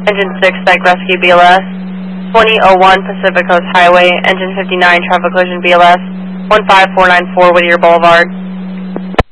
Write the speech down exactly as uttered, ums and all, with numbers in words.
Engine six, Psych Rescue B L S. twenty oh one Pacific Coast Highway, Engine fifty-nine, Traffic Collision B L S. one five four nine four Whittier Boulevard.